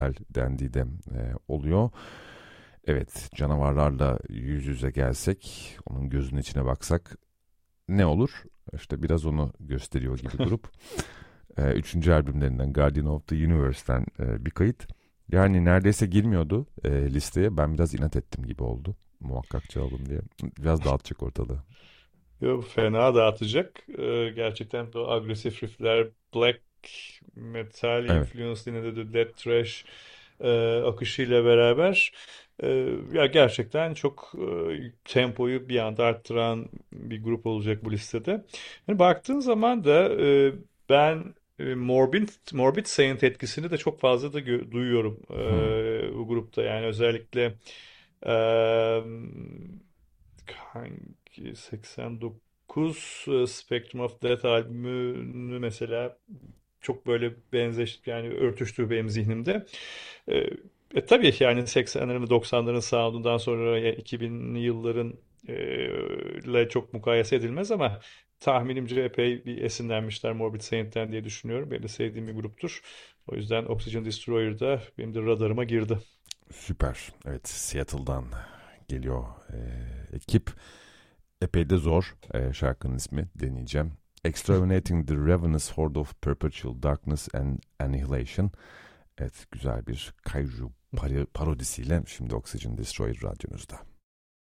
dendiği de oluyor. Evet, canavarlarla yüz yüze gelsek, onun gözünün içine baksak ne olur? İşte biraz onu gösteriyor gibi grup. Üçüncü albümlerinden Guardian of the Universe'ten bir kayıt. Yani neredeyse girmiyordu listeye. Ben biraz inat ettim gibi oldu. Muhakkak çalalım diye. Biraz dağıtacak ortalığı. Yo, fena dağıtacak. Gerçekten bu agresif riffler, black metal Evet. influence, yine de death thrash akışıyla beraber ya gerçekten çok tempoyu bir anda arttıran bir grup olacak bu listede. Yani baktığın zaman da ben Morbid Saint etkisini de çok fazla da duyuyorum Hmm. bu grupta. Yani özellikle e, hangi 89 Spectrum of Death albümünü mesela çok böyle benzeş, yani örtüştüğü benim zihnimde. E, tabii yani 80'lerin ve 90'ların sound'undan sonra 2000'li yılların ile çok mukayese edilmez ama tahminimce epey bir esinlenmişler Morbid Saint'ten diye düşünüyorum. Benim de sevdiğim bir gruptur. O yüzden Oxygen Destroyer'da benim de radarıma girdi. Süper. Evet, Seattle'dan geliyor ekip. Epey de zor şarkının ismi, deneyeceğim. Exterminating the Ravenous Horde of Perpetual Darkness and Annihilation. Evet, güzel bir kaiju parodisiyle şimdi Oxygen Destroyer radyonuzda.